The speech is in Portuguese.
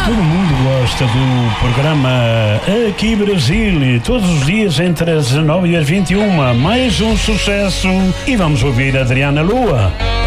Todo mundo gosta do programa Aqui Brasil, todos os dias entre as 19 e as 21. Mais um sucesso e vamos ouvir Adriana Lua.